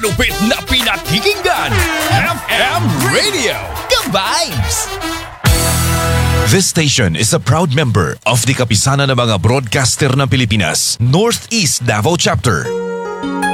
Lupit na pinakikinggan, FM Radio, ka-vibes! This station is a proud member of the Kapisanan ng mga Broadcaster ng Pilipinas, Northeast Davao Chapter.